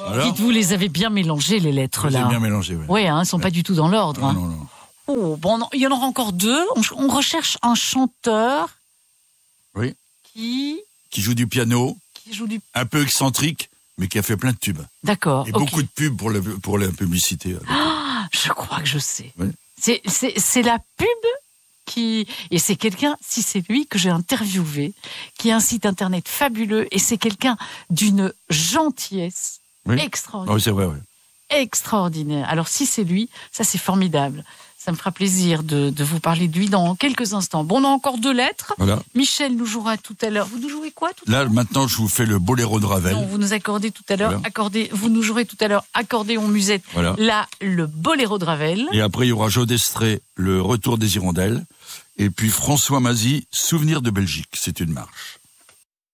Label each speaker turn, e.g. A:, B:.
A: Alors
B: Dites, vous les avez bien mélangées, les lettres,
A: J'ai
B: là.
A: bien mélangé, oui.
B: Oui, elles sont pas du tout dans l'ordre. Hein.
A: Non.
B: Oh, bon, non, il y en aura encore deux. On recherche un chanteur
A: Oui.
B: qui
A: Qui joue du piano,
B: joue du...
A: un peu excentrique, mais qui a fait plein de tubes.
B: D'accord,
A: Et
B: ok.
A: beaucoup de pubs pour la publicité.
B: Ah, je crois que je sais.
A: Oui.
B: C'est la pub qui... Et c'est quelqu'un, si c'est lui que j'ai interviewé, qui a un site internet fabuleux, et c'est quelqu'un d'une gentillesse extraordinaire.
A: Oui, c'est vrai, oui.
B: Extraordinaire. Alors si c'est lui, ça c'est formidable. Ça me fera plaisir de vous parler de lui dans quelques instants. Bon, on a encore deux lettres.
A: Voilà.
B: Michel nous jouera tout à l'heure. Vous nous jouez quoi tout à
A: Là,
B: l'heure?
A: maintenant, je vous fais le boléro de Ravel.
B: Non, vous nous accordez tout à l'heure.
A: Voilà.
B: Vous nous jouerez tout à l'heure accordéon musette.
A: Voilà.
B: Là, le boléro de Ravel.
A: Et après, il y aura Joe Destré, le retour des hirondelles. Et puis François Mazy, Souvenir de Belgique. C'est une marche.